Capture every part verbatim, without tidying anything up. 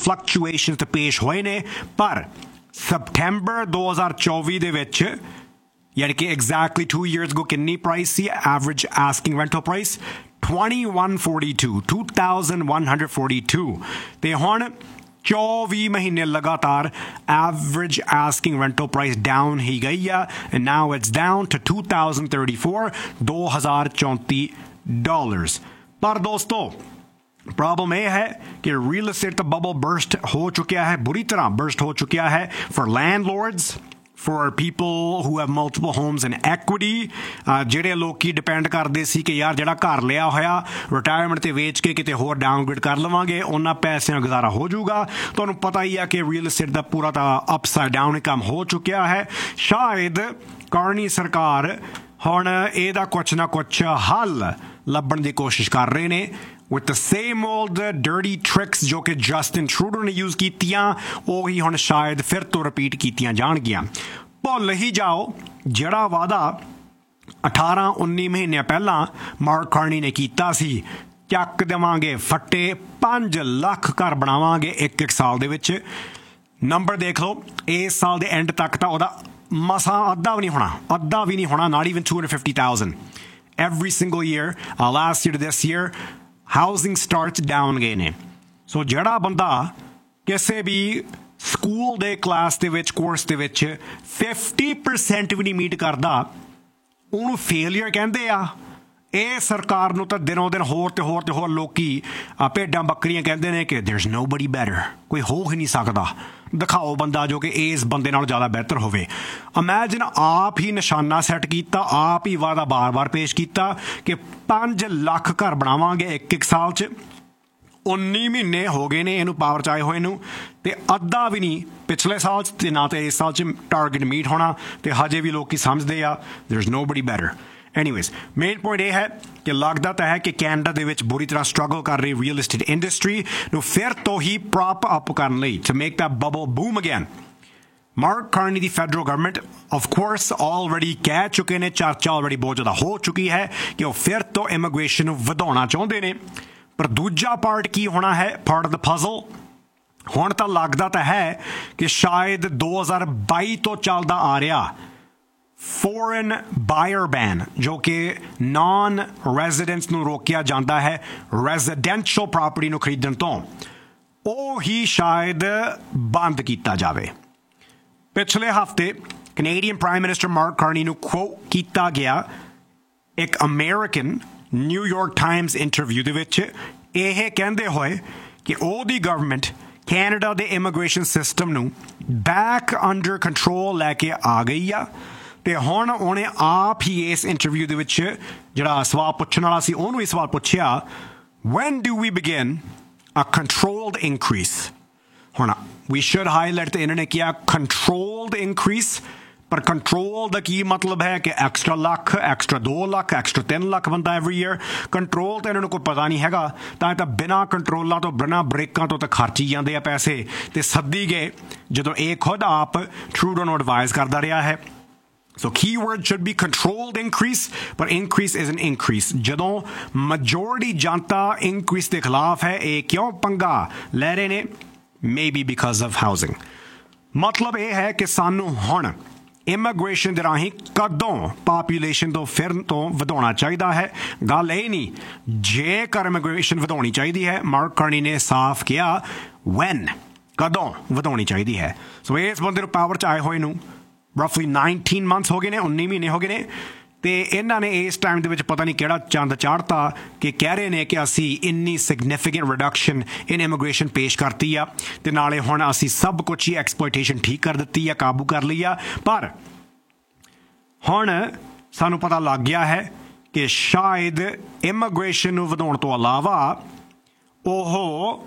Fluctuation ਤੇ ਪੇਸ਼ ਹੋਏ ਨੇ ਪਰ ਸਪਟੈਂਬਰ ਦੋ ਹਜ਼ਾਰ ਚੌਵੀ ਦੇ ਵਿੱਚ यानी कि एग्जैक्टली टू ईयर्स गो किन्नी प्राइस सी average asking rental price twenty-one forty-two twenty-one forty-two ते हुण चौबी महीने लगातार average asking rental price down ही गई है and now it's down to two thousand thirty-four दो हज़ार चौंतीस डॉलर्स पर दोस्तों प्रॉब्लम यह है कि रियल एस्टेट का बबल बर्स्ट हो चुका है बुरी तरह बर्स्ट हो चुका है for landlords for people who have multiple homes and equity ਜਿਹੜੇ ਲੋਕੀ ਡਿਪੈਂਡ ਕਰਦੇ ਸੀ ਕਿ ਯਾਰ ਜਿਹੜਾ ਘਰ ਲਿਆ ਹੋਇਆ ਰਿਟਾਇਰਮੈਂਟ ਤੇ ਵੇਚ ਕੇ ਕਿਤੇ ਹੋਰ ਡਾਊਨਗ੍ਰੇਡ ਕਰ ਲਵਾਂਗੇ ਉਹਨਾਂ ਪੈਸਿਆਂ ਨਾਲ ਗੁਜ਼ਾਰਾ ਹੋ ਜਾਊਗਾ ਤੁਹਾਨੂੰ ਪਤਾ ਹੀ ਆ ਕਿ ਰੀਅਲ ਏਸਟੇਟ ਦਾ ਪੂਰਾ ਤਾਂ ਅਪਸਾਈਡ ਡਾਊਨ ਕੰਮ ਹੋ ਚੁੱਕਿਆ ਹੈ ਸ਼ਾਇਦ ਕਾਰਨੀ ਸਰਕਾਰ ਹੁਣ ਇਹਦਾ ਕੁਛ ਨਾ ਕੁਛ ਹੱਲ ਲੱਭਣ ਦੀ ਕੋਸ਼ਿਸ਼ ਕਰ ਰਹੇ ਨੇ with the same old dirty tricks ਜੋ ਕਿ ਜਸਟਿਨ ਟਰੂਡੋ ਨੇ ਯੂਜ਼ ਕੀਤੀਆਂ ਉਹੀ ਹੁਣ ਸ਼ਾਇਦ ਫਿਰ ਤੋਂ ਰਿਪੀਟ ਕੀਤੀਆਂ ਜਾਣਗੀਆਂ ਭੁੱਲ ਹੀ ਜਾਓ ਜਿਹੜਾ ਵਾਅਦਾ ਅਠਾਰਾਂ ਉੱਨੀ ਮਹੀਨਿਆਂ ਪਹਿਲਾਂ ਮਾਰਕ ਕਾਰਨੀ ਨੇ ਕੀਤਾ ਸੀ ਚੱਕ ਦੇਵਾਂਗੇ ਫੱਟੇ ਪੰਜ ਲੱਖ ਘਰ ਬਣਾਵਾਂਗੇ ਇੱਕ ਇੱਕ ਸਾਲ ਦੇ ਵਿੱਚ ਨੰਬਰ ਦੇਖ ਲਓ ਇਸ ਸਾਲ ਦੇ ਐਂਡ ਤੱਕ ਤਾਂ ਉਹਦਾ ਮਸਾਂ ਅੱਧਾ ਵੀ ਨਹੀਂ ਹੋਣਾ ਅੱਧਾ ਵੀ ਨਹੀਂ ਹੋਣਾ not even two hundred fifty thousand every single year uh, last year to this year housing starts down ਗਏ ਨੇ ਸੋ ਜਿਹੜਾ ਬੰਦਾ ਕਿਸੇ ਵੀ ਸਕੂਲ ਦੇ ਕਲਾਸ ਦੇ ਵਿੱਚ ਕੋਰਸ ਦੇ ਵਿੱਚ fifty percent ਵੀ ਨਹੀਂ ਮੀਟ ਕਰਦਾ ਉਹਨੂੰ ਫੇਲੀਅਰ ਕਹਿੰਦੇ ਆ ਇਹ ਸਰਕਾਰ ਨੂੰ ਤਾਂ ਦਿਨੋਂ ਦਿਨ ਹੋਰ ਤੇ ਹੋਰ ਤੇ ਹੋਰ ਲੋਕੀ ਭੇਡਾਂ ਬੱਕਰੀਆਂ ਕਹਿੰਦੇ ਨੇ ਕਿ there's nobody better ਕੋਈ ਹੋ ਹੀ ਨਹੀਂ ਸਕਦਾ ਦਿਖਾਓ ਬੰਦਾ ਜੋ ਕਿ ਇਸ ਬੰਦੇ ਨਾਲੋਂ ਜ਼ਿਆਦਾ ਬਿਹਤਰ ਹੋਵੇ ਇਮੈਜਿਨ ਆਪ ਹੀ ਨਿਸ਼ਾਨਾ ਸੈੱਟ ਕੀਤਾ ਆਪ ਹੀ ਵਾਅਦਾ ਬਾਰ-ਬਾਰ ਪੇਸ਼ ਕੀਤਾ ਕਿ ਪੰਜ ਲੱਖ ਘਰ ਬਣਾਵਾਂਗੇ ਇੱਕ ਇੱਕ ਸਾਲ 'ਚ ਉੱਨੀ ਮਹੀਨੇ ਹੋ ਗਏ ਨੇ ਇਹਨੂੰ ਪਾਵਰ 'ਚ ਆਏ ਹੋਏ ਨੂੰ ਤੇ ਅੱਧਾ ਵੀ ਨਹੀਂ ਪਿਛਲੇ ਸਾਲ 'ਚ ਤੇ ਨਾ ਤੇ ਇਸ ਸਾਲ 'ਚ ਟਾਰਗੇਟ ਮੀਟ ਹੋਣਾ ਤੇ ਹਜੇ ਵੀ ਲੋਕੀ ਸਮਝਦੇ ਆ there's nobody better Anyways, main point ਇਹ ਹੈ ਕਿ ਲੱਗਦਾ ਤਾਂ ਹੈ ਕਿ ਕੈਨੇਡਾ ਦੇ ਵਿੱਚ ਬੁਰੀ ਤਰ੍ਹਾਂ ਸਟਰਗਲ ਕਰ ਰਹੀ ਰੀਅਲ ਏਸਟੇਟ ਇੰਡਸਟਰੀ ਨੂੰ ਫਿਰ ਤੋਂ ਹੀ ਪ੍ਰੌਪ ਅਪ ਕਰਨ ਲਈ to make that bubble boom again. Mark Carney the federal government of course already ਕਹਿ ਚੁੱਕੇ ਨੇ ਚਰਚਾ ਆਲਰੇਡੀ ਬਹੁਤ ਜ਼ਿਆਦਾ ਹੋ ਚੁੱਕੀ ਹੈ ਕਿ ਉਹ ਫਿਰ ਤੋਂ ਇਮੀਗ੍ਰੇਸ਼ਨ ਨੂੰ ਵਧਾਉਣਾ ਚਾਹੁੰਦੇ ਨੇ ਪਰ ਦੂਜਾ ਪਾਰਟ ਕੀ ਹੋਣਾ ਹੈ ਪਾਰਟ ਆਫ ਦ ਪਜ਼ਲ ਹੁਣ ਤਾਂ ਲੱਗਦਾ ਤਾਂ ਹੈ ਕਿ ਸ਼ਾਇਦ ਦੋ ਹਜ਼ਾਰ ਬਾਈ ਤੋਂ ਚੱਲਦਾ ਆ ਰਿਹਾ foreign buyer ban ਜੋ ਕਿ non residents ਨੂੰ ਰੋਕਿਆ ਜਾਂਦਾ ਹੈ residential property ਨੂੰ ਖਰੀਦਣ ਤੋਂ ਉਹ ਹੀ ਸ਼ਾਇਦ ਬੰਦ ਕੀਤਾ ਜਾਵੇ ਪਿਛਲੇ ਹਫਤੇ Canadian prime minister mark Carney ਨੂੰ ਕੋਟ ਕੀਤਾ ਗਿਆ ਇੱਕ ਅਮਰੀਕਨ ਨਿਊਯਾਰਕ ਟਾਈਮਜ਼ ਇੰਟਰਵਿਊ ਦੇ ਵਿੱਚ ਇਹ ਕਹਿੰਦੇ ਹੋਏ ਕਿ ਉਹਦੀ ਗਵਰਨਮੈਂਟ ਕੈਨੇਡਾ ਦੇ ਇਮੀਗ੍ਰੇਸ਼ਨ ਸਿਸਟਮ ਨੂੰ ਬੈਕ ਅੰਡਰ ਕੰਟਰੋਲ ਲੈ ਕੇ ਆ ਗਈ ਆ ਤੇ ਹੁਣ ਉਹਨੇ ਆਪ ਹੀ ਇਸ ਇੰਟਰਵਿਊ ਦੇ ਵਿੱਚ ਜਿਹੜਾ ਸਵਾਲ ਪੁੱਛਣ ਵਾਲਾ ਸੀ ਉਹਨੂੰ ਇਹ ਸਵਾਲ ਪੁੱਛਿਆ when do we begin a controlled increase ਹੁਣ we should highlight ਤੇ ਇਹਨਾਂ ਨੇ ਕਿਹਾ controlled increase ਪਰ ਕੰਟਰੋਲ ਦਾ ਕੀ ਮਤਲਬ ਹੈ ਕਿ ਐਕਸਟਰਾ ਲੱਖ ਐਕਸਟਰਾ ਦੋ ਲੱਖ ਐਕਸਟਰਾ ਤਿੰਨ ਲੱਖ ਬੰਦਾ ਐਵਰੀ ਈਅਰ ਕੰਟਰੋਲ ਤਾਂ ਇਹਨਾਂ ਨੂੰ ਕੋਈ ਪਤਾ ਨਹੀਂ ਹੈਗਾ ਤਾਂ ਤਾਂ ਬਿਨਾਂ ਕੰਟਰੋਲਾਂ ਤੋਂ ਬਿਨਾਂ ਬ੍ਰੇਕਾਂ ਤੋਂ ਤਾਂ ਖਰਚੀ ਜਾਂਦੇ ਆ ਪੈਸੇ ਤੇ ਸੱਦੀ ਗਏ ਜਦੋਂ ਇਹ ਖੁਦ ਆਪ ਟਰੂਡੋ ਨੂੰ ਐਡਵਾਈਜ਼ ਕਰਦਾ ਰਿਹਾ ਹੈ So keyword should be controlled increase, but increase is an increase. ਜਦੋਂ majority ਜਨਤਾ increase ਦੇ ਖਿਲਾਫ ਹੈ ਇਹ ਕਿਉਂ ਪੰਗਾ ਲੈ ਰਹੇ ਨੇ maybe because of housing. ਮਤਲਬ ਇਹ ਹੈ ਕਿ ਸਾਨੂੰ ਹੁਣ ਇਮੀਗ੍ਰੇਸ਼ਨ ਦੇ ਰਾਹੀਂ ਕਦੋਂ ਪਾਪੂਲੇਸ਼ਨ ਤੋਂ ਫਿਰ ਤੋਂ ਵਧਾਉਣਾ ਚਾਹੀਦਾ ਹੈ ਗੱਲ ਇਹ ਨਹੀਂ ਜੇਕਰ ਇਮੀਗ੍ਰੇਸ਼ਨ ਵਧਾਉਣੀ ਚਾਹੀਦੀ ਹੈ ਮਾਰਕ ਕਾਰਨੀ ਨੇ ਸਾਫ਼ ਕਿਹਾ when ਕਦੋਂ ਵਧਾਉਣੀ ਚਾਹੀਦੀ ਹੈ ਸੋ ਇਸ ਬੰਦੇ ਨੂੰ ਪਾਵਰ 'ਚ ਆਏ ਹੋਏ ਨੂੰ roughly nineteen months ਹੋ ਗਏ ਨੇ ਉੱਨੀ ਮਹੀਨੇ ਹੋ ਗਏ ਨੇ ਤੇ ਇਹਨਾਂ ਨੇ ਇਸ ਟਾਈਮ ਦੇ ਵਿੱਚ ਪਤਾ ਨਹੀਂ ਕਿਹੜਾ ਚੰਦ ਚਾੜਤਾ ਕਿ ਕਹਿ ਰਹੇ ਨੇ ਕਿ ਅਸੀਂ ਇੰਨੀ ਸਿਗਨੀਫੀਕੈਂਟ ਰਿਡਕਸ਼ਨ ਇਨ ਇਮੀਗ੍ਰੇਸ਼ਨ ਪੇਸ਼ ਕਰਤੀ ਆ ਤੇ ਨਾਲੇ ਹੁਣ ਅਸੀਂ ਸਭ ਕੁਛ ਹੀ ਐਕਸਪਲੋਇਟੇਸ਼ਨ ਠੀਕ ਕਰ ਦਿੱਤੀ ਆ ਕਾਬੂ ਕਰ ਲਈ ਆ ਪਰ ਹੁਣ ਸਾਨੂੰ ਪਤਾ ਲੱਗ ਗਿਆ ਹੈ ਕਿ ਸ਼ਾਇਦ ਇਮੀਗ੍ਰੇਸ਼ਨ ਨੂੰ ਵਧਾਉਣ ਤੋਂ ਇਲਾਵਾ ਉਹ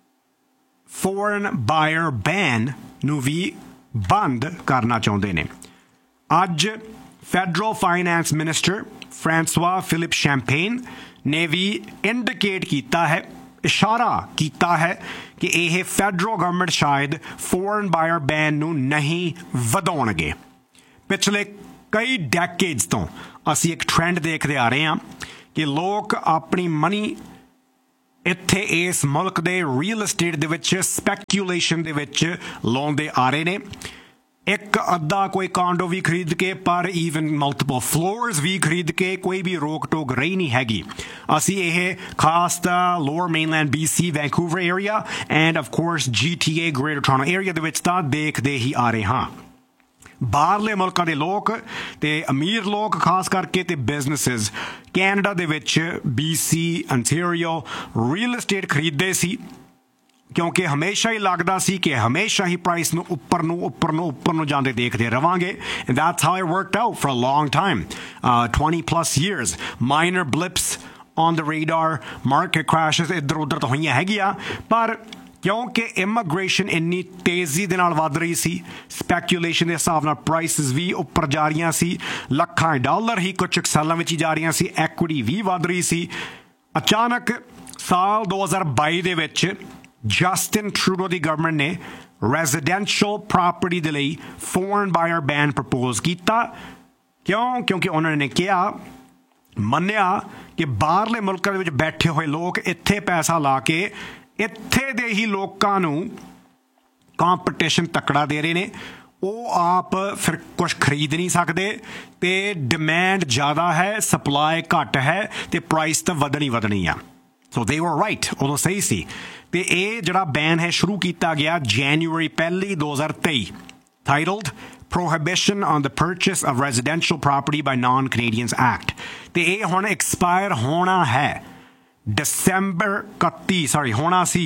ਫੋਰਨ ਬਾਇਰ ਬੈਨ ਨੂੰ ਵੀ ਬੰਦ ਕਰਨਾ ਚਾਹੁੰਦੇ ਨੇ ਅੱਜ federal finance minister ਫਰਾਂਸਵਾ Philip champagne ਨੇ ਵੀ ਇੰਡੀਕੇਟ ਕੀਤਾ ਹੈ ਇਸ਼ਾਰਾ ਕੀਤਾ ਹੈ ਕਿ ਇਹ ਫੈਡਰਲ ਗਵਰਨਮੈਂਟ ਸ਼ਾਇਦ ਫੋਰਨ ਬਾਇਰ ਬੈਨ ਨੂੰ ਨਹੀਂ ਵਧਾਉਣਗੇ ਪਿਛਲੇ ਕਈ ਡੈਕੇਡਸ ਤੋਂ ਅਸੀਂ ਇੱਕ ਟ੍ਰੈਂਡ ਦੇਖਦੇ ਆ ਰਹੇ ਹਾਂ ਕਿ ਲੋਕ ਆਪਣੀ ਮਨੀ ਇੱਥੇ ਇਸ ਮੁਲਕ ਦੇ ਰੀਅਲ estate ਦੇ ਵਿੱਚ ਸਪੈਕੂਲੇਸ਼ਨ ਦੇ ਵਿੱਚ ਲਾਉਂਦੇ ਆ ਰਹੇ ਨੇ ਇੱਕ ਅੱਧਾ ਕੋਈ ਕਾਂਡੋ ਵੀ ਖਰੀਦ ਕੇ ਪਰ ਈਵਨ ਮਲਟੀਪਲ ਫਲੋਰਸ ਵੀ ਖਰੀਦ ਕੇ ਕੋਈ ਵੀ ਰੋਕ ਟੋਕ ਰਹੀ ਨਹੀਂ ਹੈਗੀ ਅਸੀਂ ਇਹ ਖਾਸ ਤਾਂ lower mainland B C Vancouver area end of course G T A greater Toronto area ਦੇ ਵਿੱਚ ਤਾਂ ਦੇਖਦੇ ਹੀ ਆ ਰਹੇ ਹਾਂ ਬਾਹਰਲੇ ਮੁਲਕਾਂ ਦੇ ਲੋਕ ਤੇ ਅਮੀਰ ਲੋਕ ਖਾਸ ਕਰਕੇ ਤੇ ਬਿਜ਼ਨੈਸਿਸ ਕੈਨੇਡਾ ਦੇ ਵਿੱਚ B C Ontario real estate ਖਰੀਦਦੇ ਸੀ ਕਿਉਂਕਿ ਹਮੇਸ਼ਾ ਹੀ ਲੱਗਦਾ ਸੀ ਕਿ ਹਮੇਸ਼ਾ ਹੀ ਪ੍ਰਾਈਸ ਨੂੰ ਉੱਪਰ ਨੂੰ ਉੱਪਰ ਨੂੰ ਉੱਪਰ ਨੂੰ ਜਾਂਦੇ ਦੇਖਦੇ ਰਵਾਂਗੇ and that's how it worked out for a long time uh, twenty plus years minor blips on the radar market crashes ਇੱਧਰ ਉੱਧਰ ਤਾਂ ਹੋਈਆਂ ਹੈਗੀਆਂ ਪਰ ਕਿਉਂਕਿ ਇਮੀਗ੍ਰੇਸ਼ਨ ਇੰਨੀ ਤੇਜ਼ੀ ਦੇ ਨਾਲ ਵੱਧ ਰਹੀ ਸੀ ਸਪੈਕੂਲੇਸ਼ਨ ਦੇ ਹਿਸਾਬ ਨਾਲ ਪ੍ਰਾਈਸਿਸ ਵੀ ਉੱਪਰ ਜਾ ਰਹੀਆਂ ਸੀ ਲੱਖਾਂ ਡਾਲਰ ਹੀ ਕੁਝ ਸਾਲਾਂ ਵਿੱਚ ਹੀ ਜਾ ਰਹੀਆਂ ਸੀ ਐਕੁਇਟੀ ਵੀ ਵੱਧ ਰਹੀ ਸੀ ਅਚਾਨਕ ਸਾਲ ਦੋ ਹਜ਼ਾਰ ਬਾਈ ਦੇ ਵਿੱਚ ਜਸਟਿਨ ਟਰੂਡੋ ਦੀ ਗਵਰਨਮੈਂਟ ਨੇ ਰੈਜ਼ੀਡੈਂਸ਼ੀਅਲ ਪ੍ਰਾਪਰਟੀ ਦੇ ਲਈ ਫੋਰਨ ਬਾਇਰ ਬੈਨ ਪ੍ਰਪੋਜ਼ ਕੀਤਾ ਕਿਉਂ ਕਿਉਂਕਿ ਉਹਨਾਂ ਨੇ ਕਿਹਾ ਮੰਨਿਆ ਕਿ ਬਾਹਰਲੇ ਮੁਲਕਾਂ ਦੇ ਵਿੱਚ ਬੈਠੇ ਹੋਏ ਲੋਕ ਇੱਥੇ ਪੈਸਾ ਲਾ ਕੇ ਇੱਥੇ ਦੇ ਹੀ ਲੋਕਾਂ ਨੂੰ ਕੰਪੀਟੀਸ਼ਨ ਤਕੜਾ ਦੇ ਰਹੇ ਨੇ ਉਹ ਆਪ ਫਿਰ ਕੁਝ ਖਰੀਦ ਨਹੀਂ ਸਕਦੇ ਤੇ ਡਿਮਾਂਡ ਜ਼ਿਆਦਾ ਹੈ ਸਪਲਾਈ ਘੱਟ ਹੈ ਤੇ ਪ੍ਰਾਈਸ ਤਾਂ ਵਧਣੀ ਵਧਣੀ ਆ ਸੋ ਦੇ ਵਰ ਰਾਈਟ ਉਦੋਂ ਸਹੀ ਸੀ ਤੇ ਇਹ ਜਿਹੜਾ ਬੈਨ ਹੈ ਸ਼ੁਰੂ ਕੀਤਾ ਗਿਆ ਜਨਵਰੀ ਪਹਿਲੀ ਦੋ ਹਜ਼ਾਰ ਤੇਈ titled Prohibition on the Purchase of Residential Property by Non-Canadians Act ਤੇ ਇਹ ਹੁਣ ਐਕਸਪਾਇਰ ਹੋਣਾ ਹੈ ਦਸੰਬਰ ਇਕੱਤੀ ਸੌਰੀ ਹੋਣਾ ਸੀ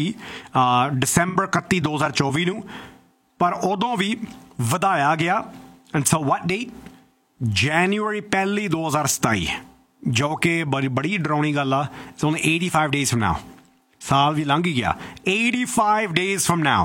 ਦਸੰਬਰ ਇਕੱਤੀ ਦੋ ਹਜ਼ਾਰ ਚੌਵੀ ਨੂੰ ਪਰ ਉਦੋਂ ਵੀ ਵਧਾਇਆ ਗਿਆ until what date ਜਨਵਰੀ ਪਹਿਲੀ ਦੋ ਹਜ਼ਾਰ ਸਤਾਈ ਜੋ ਕਿ ਬੜੀ ਬੜੀ ਡਰਾਉਣੀ ਗੱਲ ਆ it's only eighty-five days from now ਸਾਲ ਵੀ ਲੰਘ ਹੀ ਗਿਆ eighty-five days from now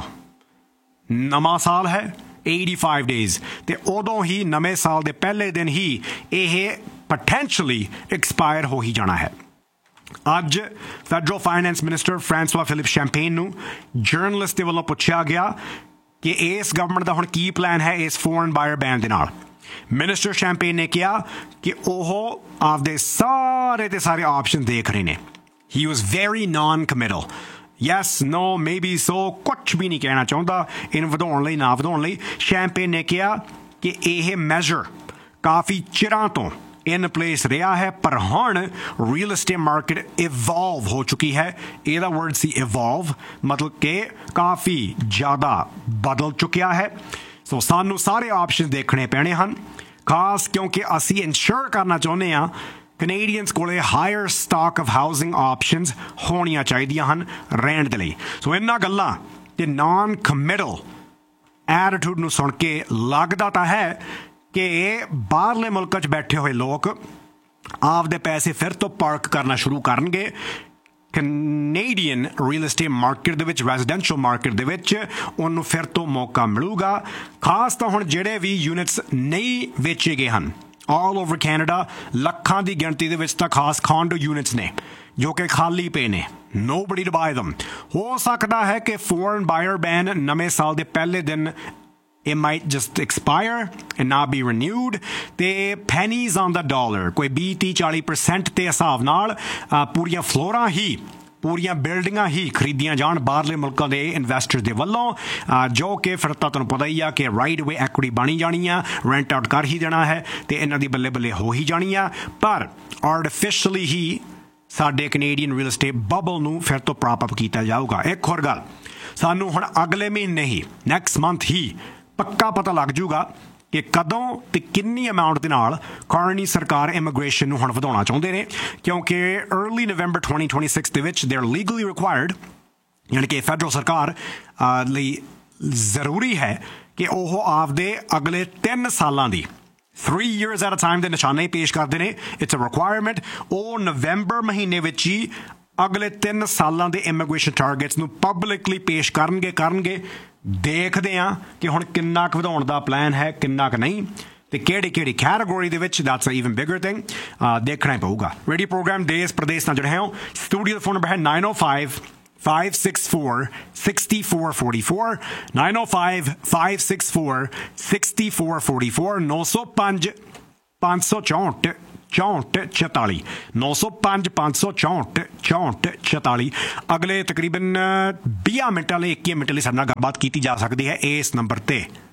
ਨਵਾਂ ਸਾਲ ਹੈ eighty-five days ਤੇ ਉਦੋਂ ਹੀ ਨਵੇਂ ਸਾਲ ਦੇ ਪਹਿਲੇ ਦਿਨ ਹੀ ਇਹ potentially expire ਹੋ ਹੀ ਜਾਣਾ ਹੈ ਅੱਜ federal finance minister ਫ੍ਰਾਂਸਵਾ Philip champagne ਨੂੰ ਜਰਨਲਿਸਟ ਦੇ ਵੱਲੋਂ ਪੁੱਛਿਆ ਗਿਆ ਕਿ ਇਸ ਗਵਰਨਮੈਂਟ ਦਾ ਹੁਣ ਕੀ ਪਲਾਨ ਹੈ ਇਸ ਫੋਰਨ ਬਾਇਰ ਬੈਨ ਦੇ ਨਾਲ ਮਿਨਿਸਟਰ ਸ਼ੈਂਪੇਨ ਨੇ ਕਿਹਾ ਕਿ ਉਹ ਆਪਦੇ ਸਾਰੇ ਦੇ ਸਾਰੇ ਆਪਸ਼ਨ ਦੇਖ ਰਹੇ ਨੇ he was very non-committal yes no maybe so ਕੁਛ ਵੀ ਨਹੀਂ ਕਹਿਣਾ ਚਾਹੁੰਦਾ ਇਹਨੂੰ ਵਧਾਉਣ ਲਈ ਨਾ ਵਧਾਉਣ ਲਈ ਸ਼ੈਂਪੇਨ ਨੇ ਕਿਹਾ ਕਿ ਇਹ ਮੈਜ਼ਰ ਕਾਫੀ ਚਿਰਾਂ ਤੋਂ in place ਰਿਹਾ ਹੈ ਪਰ ਹੁਣ ਰੀਅਲ estate ਮਾਰਕੀਟ ਇਵੋਲਵ ਹੋ ਚੁੱਕੀ ਹੈ ਇਹਦਾ ਵਰਡ ਸੀ ਇਵੋਲਵ ਮਤਲਬ ਕਿ ਕਾਫੀ ਜ਼ਿਆਦਾ ਬਦਲ ਚੁੱਕਿਆ ਹੈ ਸੋ ਸਾਨੂੰ ਸਾਰੇ ਆਪਸ਼ਨ ਦੇਖਣੇ ਪੈਣੇ ਹਨ ਖਾਸ ਕਿਉਂਕਿ ਅਸੀਂ ਇਨਸ਼ੋਰ ਕਰਨਾ ਚਾਹੁੰਦੇ ਹਾਂ ਕੈਨੇਡੀਅਨਸ ਕੋਲੇ hire stock of housing options ਹੋਣੀਆਂ ਚਾਹੀਦੀਆਂ ਹਨ ਰਹਿਣ ਦੇ ਲਈ ਸੋ ਇਹਨਾਂ ਗੱਲਾਂ ਤੇ ਨਾਨ ਕਮਿਟਲ ਐਟੀਟਿਊਡ ਨੂੰ ਸੁਣ ਕੇ ਲੱਗਦਾ ਤਾਂ ਹੈ ਕਿ ਬਾਹਰਲੇ ਮੁਲਕਾਂ 'ਚ ਬੈਠੇ ਹੋਏ ਲੋਕ ਆਪਦੇ ਪੈਸੇ ਫਿਰ ਤੋਂ ਪਾਰਕ ਕਰਨਾ ਸ਼ੁਰੂ ਕਰਨਗੇ ਕੈਨੇਡੀਅਨ ਰੀਅਲ estate ਮਾਰਕੀਟ ਦੇ ਵਿੱਚ ਰੈਜ਼ੀਡੈਂਸ਼ੀਅਲ ਮਾਰਕੀਟ ਦੇ ਵਿੱਚ ਉਹਨੂੰ ਫਿਰ ਤੋਂ ਮੌਕਾ ਮਿਲੂਗਾ ਖਾਸ ਤਾਂ ਹੁਣ ਜਿਹੜੇ ਵੀ ਯੂਨਿਟਸ ਨਹੀਂ ਵੇਚੇ ਗਏ ਹਨ ਆਲ ਓਵਰ ਕੈਨੇਡਾ ਲੱਖਾਂ ਦੀ ਗਿਣਤੀ ਦੇ ਵਿੱਚ ਤਾਂ ਖਾਸ ਕਾਂਡੋ ਯੂਨਿਟਸ ਨੇ ਜੋ ਕਿ ਖਾਲੀ ਪਏ ਨੇ nobody to buy them ਹੋ ਸਕਦਾ ਹੈ ਕਿ ਫੋਰਨ ਬਾਇਰ ਬੈਨ ਨਵੇਂ ਸਾਲ ਦੇ ਪਹਿਲੇ ਦਿਨ it might just expire and not be renewed ਤੇ pennies on the dollar ਕੋਈ ਵੀਹ ਤੀਹ ਚਾਲੀ percent ਦੇ ਹਿਸਾਬ ਨਾਲ ਪੂਰੀਆਂ ਫਲੋਰਾਂ ਹੀ ਪੂਰੀਆਂ ਬਿਲਡਿੰਗਾਂ ਹੀ ਖਰੀਦੀਆਂ ਜਾਣ ਬਾਹਰਲੇ ਮੁਲਕਾਂ ਦੇ ਇਨਵੈਸਟਰ ਦੇ ਵੱਲੋਂ ਜੋ ਕਿ ਫਿਰ ਤਾਂ ਤੁਹਾਨੂੰ ਪਤਾ ਹੀ ਆ ਕਿ ਰਾਈਟ ਵੇ ਐਕੁਇਟੀ ਬਣੀ ਜਾਣੀ ਆ ਰੈਂਟ ਆਊਟ ਕਰ ਹੀ ਦੇਣਾ ਹੈ ਤੇ ਇਹਨਾਂ ਦੀ ਬੱਲੇ ਬੱਲੇ ਹੋ ਹੀ ਜਾਣੀ ਆ ਪਰ ਆਰਟੀਫਿਸ਼ਲੀ ਹੀ ਸਾਡੇ ਕੈਨੇਡੀਅਨ ਰੀਅਲ estate ਬਬਲ ਨੂੰ ਫਿਰ ਤੋਂ ਪ੍ਰੌਪ ਅਪ ਕੀਤਾ ਜਾਊਗਾ ਇੱਕ ਹੋਰ ਗੱਲ ਸਾਨੂੰ ਹੁਣ ਅਗਲੇ ਮਹੀਨੇ ਹੀ ਨੈਕਸਟ ਮੰਥ ਹੀ ਪੱਕਾ ਪਤਾ ਲੱਗ ਜੂਗਾ ਕਿ ਕਦੋਂ ਤੇ ਕਿੰਨੀ ਅਮਾਊਂਟ ਦੇ ਨਾਲ ਕਾਰਨੀ ਸਰਕਾਰ ਇਮੀਗ੍ਰੇਸ਼ਨ ਨੂੰ ਹੁਣ ਵਧਾਉਣਾ ਚਾਹੁੰਦੇ ਨੇ ਕਿਉਂਕਿ अर्ਲੀ ਨਵੰਬਰ twenty twenty-six ਦੇ ਵਿੱਚ ਦੇ ਆਰ ਲੀਗਲੀ ਰਿਕੁਆਇਰਡ ਯਾਨੀ ਕਿ ਫੈਡਰਲ ਸਰਕਾਰ ਲਈ ਜ਼ਰੂਰੀ ਹੈ ਕਿ ਉਹ ਆਪਦੇ ਅਗਲੇ ਤਿੰਨ ਸਾਲਾਂ ਦੀ three years at a time ਦੇ ਨਿਸ਼ਾਨੇ ਪੇਸ਼ ਕਰਦੇ ਨੇ ਇਟਸ ਅ ਰਿਕੁਆਇਰਮੈਂਟ ਉਹ ਨਵੰਬਰ ਮਹੀਨੇ ਵਿੱਚ ਹੀ ਅਗਲੇ ਤਿੰਨ ਸਾਲਾਂ ਦੇ ਇਮੀਗ੍ਰੇਸ਼ਨ ਟਾਰਗੇਟਸ ਨੂੰ ਪਬਲਿਕਲੀ ਪੇਸ਼ ਕਰਨਗੇ ਕਰਨਗੇ ਦੇਖਦੇ ਹਾਂ ਕਿ ਹੁਣ ਕਿੰਨਾ ਕੁ ਵਧਾਉਣ ਦਾ ਪਲਾਨ ਹੈ ਕਿੰਨਾ ਕੁ ਨਹੀਂ ਤੇ ਕਿਹੜੀ ਕਿਹੜੀ ਕੈਟਾਗੋਰੀ ਦੇ ਵਿੱਚ ਦੈਟਸ ਈਵਨ ਬਿਗਰ ਥਿੰਗ ਦੇਖਣਾ ਹੀ ਪਊਗਾ ਰੇਡੀਓ ਪ੍ਰੋਗਰਾਮ ਦੇਸ਼ ਪ੍ਰਦੇਸ਼ ਨਾਲ ਜੁੜੇ ਹੋ ਸਟੂਡੀਓ ਫੋਨ ਨੰਬਰ ਹੈ nine oh five five six four six four four four nine oh five five six four six four four four nine oh five five six four six four four four चौंठ चौताली नौ सौ पांच पांच सौ चौंठ चौंठ चौताली अगले तकरीबन बीस minute वाले इक्की minute लिए साडे नाल गलबात की जा सकती है इस नंबर ते।